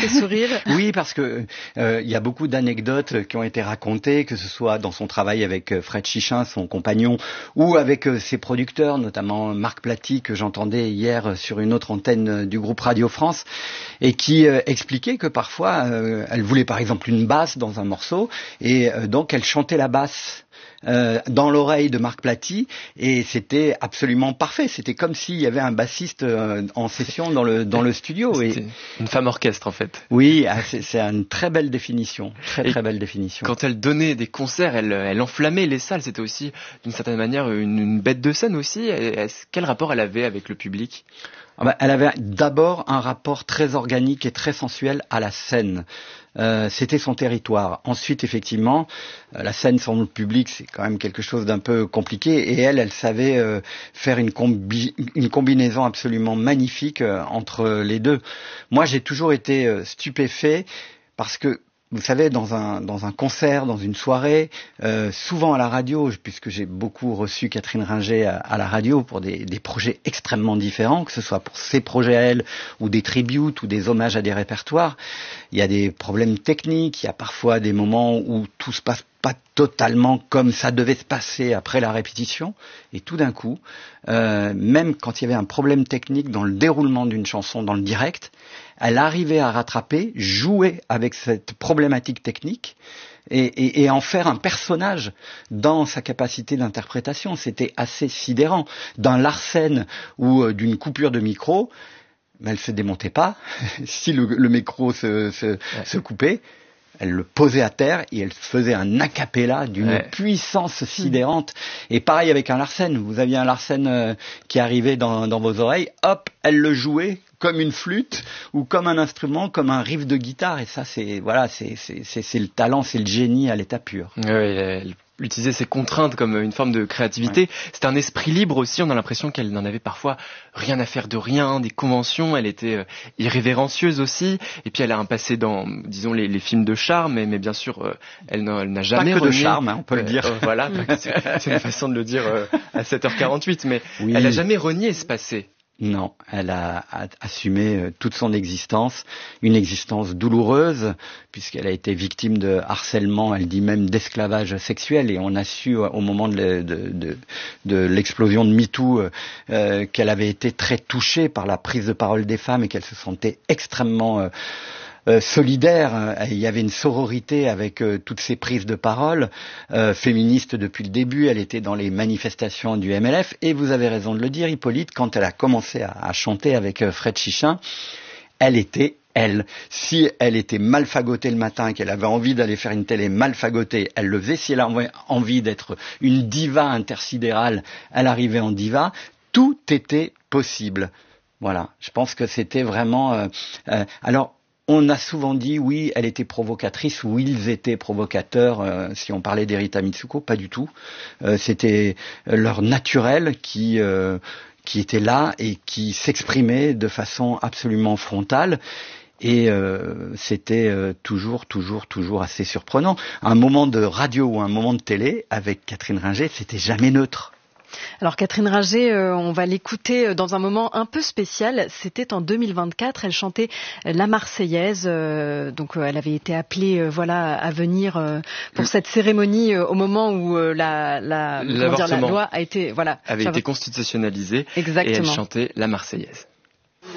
fait sourire. Oui, parce que il y a beaucoup d'anecdotes qui ont été racontées, que ce soit dans son travail avec Fred Chichin, son compagnon, ou avec ses producteurs, notamment Marc Platy, que j'entendais hier sur une autre antenne du groupe Radio France, et qui expliquait que parfois, elle voulait par exemple une basse dans un morceau, et donc elle chantait la basse dans l'oreille de Marc Platy, et c'était absolument parfait. C'était comme s'il y avait un bassiste en session dans le studio. C'était une femme orchestre en fait. Oui, c'est une très belle définition, très belle définition. Quand elle donnait des concerts, elle enflammait les salles. C'était aussi d'une certaine manière une bête de scène aussi. Quel rapport elle avait avec le public ? Elle avait d'abord un rapport très organique et très sensuel à la scène. C'était son territoire. Ensuite, effectivement, la scène sans le public, c'est quand même quelque chose d'un peu compliqué. Et elle savait faire une combinaison absolument magnifique entre les deux. Moi, j'ai toujours été stupéfait parce que, vous savez, dans un concert, dans une soirée, souvent à la radio, puisque j'ai beaucoup reçu Catherine Ringer à la radio pour des projets extrêmement différents, que ce soit pour ses projets à elle, ou des tributes, ou des hommages à des répertoires, il y a des problèmes techniques, il y a parfois des moments où tout se passe pas totalement comme ça devait se passer après la répétition, et tout d'un coup, même quand il y avait un problème technique dans le déroulement d'une chanson dans le direct, elle arrivait à rattraper, jouer avec cette problématique technique et en faire un personnage dans sa capacité d'interprétation. C'était assez sidérant. D'un Larsen ou d'une coupure de micro, elle se démontait pas. Si le micro se coupait, elle le posait à terre et elle faisait un a cappella d'une puissance sidérante. Et pareil avec un Larsen. Vous aviez un Larsen qui arrivait dans vos oreilles, hop, elle le jouait comme une flûte ou comme un instrument, comme un riff de guitare. Et ça, c'est le talent, c'est le génie à l'état pur. Oui, elle utilisait ses contraintes comme une forme de créativité. Ouais. C'était un esprit libre aussi. On a l'impression qu'elle n'en avait parfois rien à faire de rien, des conventions. Elle était irrévérencieuse aussi. Et puis elle a un passé dans, disons, les films de charme. Mais bien sûr, elle n'a jamais pas que renié. De charme, hein, on peut le dire. Voilà, c'est une façon de le dire à 7h48. Mais oui. Elle n'a jamais renié ce passé. Non, elle a assumé toute son existence, une existence douloureuse, puisqu'elle a été victime de harcèlement, elle dit même d'esclavage sexuel, et on a su au moment de l'explosion de MeToo qu'elle avait été très touchée par la prise de parole des femmes et qu'elle se sentait extrêmement solidaire. Il y avait une sororité avec toutes ces prises de parole féministes depuis le début. Elle était dans les manifestations du MLF, et vous avez raison de le dire, Hippolyte, quand elle a commencé à chanter avec Fred Chichin, elle était elle. Si elle était mal fagotée le matin, qu'elle avait envie d'aller faire une télé mal fagotée, elle le faisait. Si elle avait envie d'être une diva intersidérale, elle arrivait en diva. Tout était possible. Voilà, je pense que c'était vraiment... alors, on a souvent dit, oui, elle était provocatrice, ou ils étaient provocateurs, si on parlait d'Erita Mitsuko, pas du tout. C'était leur naturel qui était là et qui s'exprimait de façon absolument frontale. Et c'était toujours assez surprenant. Un moment de radio ou un moment de télé avec Catherine Ringer, c'était jamais neutre. Alors Catherine Ringer, on va l'écouter dans un moment un peu spécial. C'était en 2024. Elle chantait la Marseillaise. Donc elle avait été appelée, à venir pour cette cérémonie au moment où la loi a été avait été constitutionnalisée. Exactement. Et elle chantait la Marseillaise.